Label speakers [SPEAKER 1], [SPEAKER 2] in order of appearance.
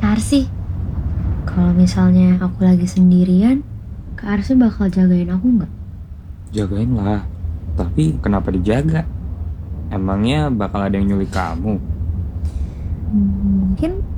[SPEAKER 1] Arsi, kalau misalnya aku lagi sendirian, Kak Arsi bakal jagain aku nggak?
[SPEAKER 2] Jagain lah. Tapi kenapa dijaga? Emangnya bakal ada yang nyulik kamu?
[SPEAKER 1] Mungkin